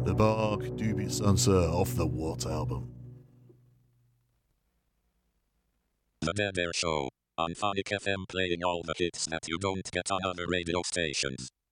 The Bark Dubious Answer off the What album? The Dead Air Show on Phonic FM, playing all the hits that you don't get on other radio stations.